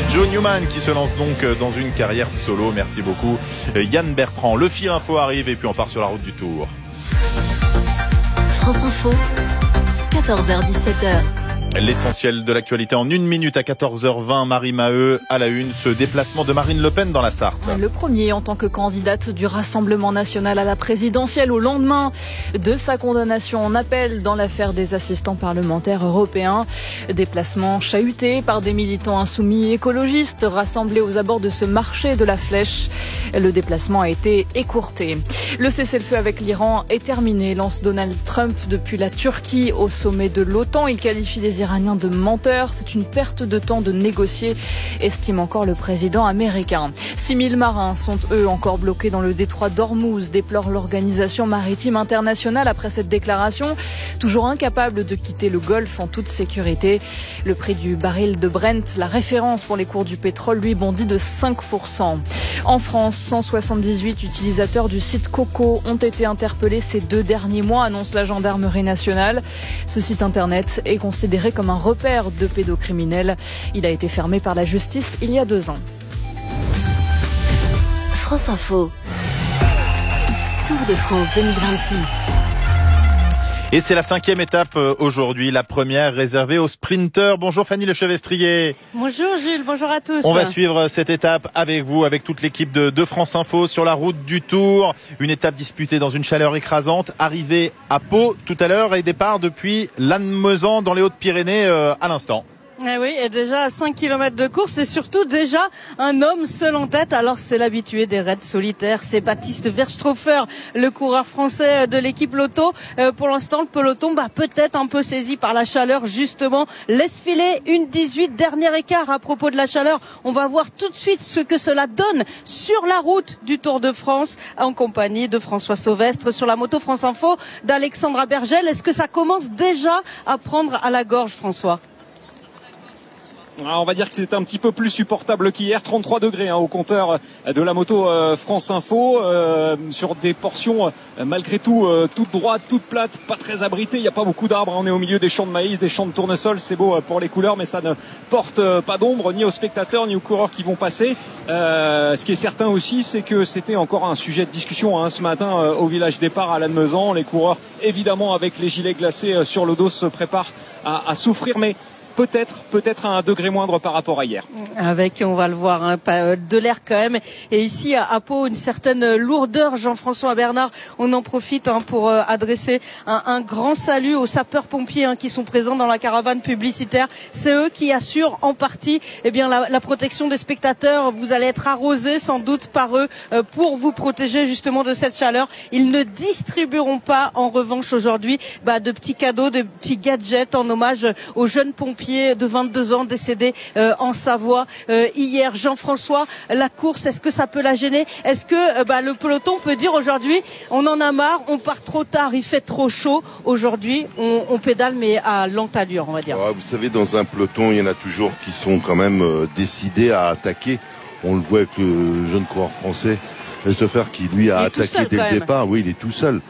Joe Newman qui se lance donc dans une carrière solo. Merci beaucoup Yann Bertrand. Le fil info arrive et puis on part sur la route du Tour. France Info, 14h-17h. L'essentiel de l'actualité en 1 minute à 14h20. Marie Maheu à la une, ce déplacement de Marine Le Pen dans la Sarthe. Le premier en tant que candidate du Rassemblement national à la présidentielle au lendemain de sa condamnation en appel dans l'affaire des assistants parlementaires européens. Déplacement chahuté par des militants insoumis écologistes rassemblés aux abords de ce marché de la Flèche. Le déplacement a été écourté. Le cessez-le-feu avec l'Iran est terminé, lance Donald Trump depuis la Turquie au sommet de l'OTAN. Il qualifie les Iraniens de menteurs. C'est une perte de temps de négocier, estime encore le président américain. 6000 marins sont eux encore bloqués dans le détroit d'Ormuz, déplore l'Organisation maritime internationale après cette déclaration. Toujours incapable de quitter le Golfe en toute sécurité. Le prix du baril de Brent, la référence pour les cours du pétrole, lui bondit de 5%. En France, 178 utilisateurs du site Coco ont été interpellés ces 2 derniers mois, annonce la gendarmerie nationale. Ce site internet est considéré comme un repère de pédocriminels. Il a été fermé par la justice il y a 2 ans. France Info, Tour de France 2026. Et c'est la 5e étape aujourd'hui, la première réservée aux sprinteurs. Bonjour Fanny Lechevestrier. Bonjour Jules, bonjour à tous. On va suivre cette étape avec vous, avec toute l'équipe de France Info sur la route du Tour. Une étape disputée dans une chaleur écrasante. Arrivée à Pau tout à l'heure et départ depuis Lannemezan dans les Hautes-Pyrénées à l'instant. Eh oui, et déjà à 5 km de course, et surtout déjà un homme seul en tête. Alors c'est l'habitué des raids solitaires, c'est Baptiste Verstraufer, le coureur français de l'équipe Lotto. Pour l'instant, le peloton peut-être un peu saisi par la chaleur, justement. Laisse filer une 18, dernier écart à propos de la chaleur. On va voir tout de suite ce que cela donne sur la route du Tour de France, en compagnie de François Sauvestre sur la moto France Info, d'Alexandra Bergel. Est-ce que ça commence déjà à prendre à la gorge, François ? On va dire que c'est un petit peu plus supportable qu'hier, 33 degrés au compteur de la moto France Info, sur des portions malgré tout toutes droites, toutes plates, pas très abritées, il n'y a pas beaucoup d'arbres, on est au milieu des champs de maïs, des champs de tournesol, c'est beau pour les couleurs, mais ça ne porte pas d'ombre ni aux spectateurs ni aux coureurs qui vont passer. Ce qui est certain aussi, c'est que c'était encore un sujet de discussion ce matin au village départ à Lannemezan. Les coureurs, évidemment avec les gilets glacés sur le dos, se préparent à souffrir, mais peut-être à un degré moindre par rapport à hier. Avec, on va le voir, de l'air quand même. Et ici, à Pau, une certaine lourdeur. Jean-François Bernard, on en profite pour adresser un grand salut aux sapeurs-pompiers qui sont présents dans la caravane publicitaire. C'est eux qui assurent en partie la protection des spectateurs. Vous allez être arrosés sans doute par eux pour vous protéger justement de cette chaleur. Ils ne distribueront pas, en revanche, aujourd'hui, de petits cadeaux, de petits gadgets en hommage aux jeunes pompiers de 22 ans décédé en Savoie hier. Jean-François, la course, est-ce que ça peut la gêner? Est-ce que le peloton peut dire aujourd'hui, on en a marre, on part trop tard, il fait trop chaud, aujourd'hui on pédale mais à lente allure, on va dire. Vous savez, dans un peloton, il y en a toujours qui sont quand même décidés à attaquer. On le voit avec le jeune coureur français, Christopher, qui lui a attaqué dès le départ. Oui, il est tout seul.